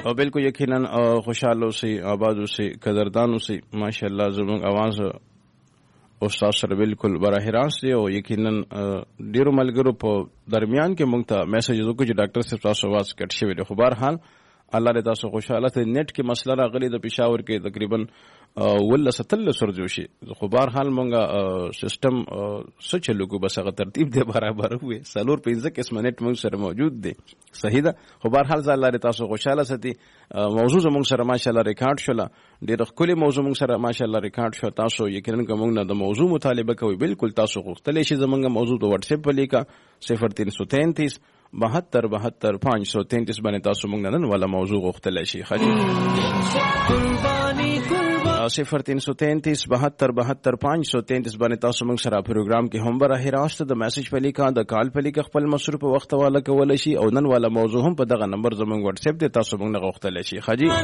او بالکل یقینا خوشاله اوسئ، آباد اوسئ، قدردان اوسئ. ماشاءالله زموږ اواز استاد سره بالکل براه راست دی او یقینا ډیرو ملګرو په درمیان کې موږ ته میسج وکړو چې ډاکټر صاحب تاسو आवाज کټ شوی دی. خو بهرحال الله دې تاسو خوشاله ته. نیټ کې مسله راغلی د پېښور کې تقریبا 17 ورځې شي. خو بهرحال موږ سیستم څه چلو کو بس هغه ترتیب دی برابر وي. 4-5 قسم نیټ موږ سره موجود دی. صحیح ده. خو بهرحال الله دې تاسو خوشاله ساتي. موضوع موږ سره ماشاءالله ریکارډ شوله. ډېر ښکلې موضوع موږ سره ماشاءالله ریکارډ شو. تاسو یقینا کوم نه د موضوع مطالبه کوي بالکل تاسو غوښتلی شي زمونږ موضوع په واتس اپ په لیکه 0333 72 533 باندې تاسو موږ نن والا موضوع غوښتلی شي. خاجي 0333 72 533 باندې تاسو موږ سره پروګرام کې هم براه راست د میسج په لیکه د کال په لیکه خپل مصروف وخت والا کولای شي او نن والا موضوع هم په دغه نمبر زموږ واتس اپ ته تاسو موږ غوښتلی شي. خاجي